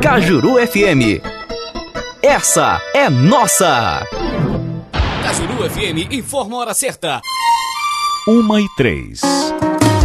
Cajuru FM. Essa é nossa. Cajuru FM informa a hora certa. 1h03.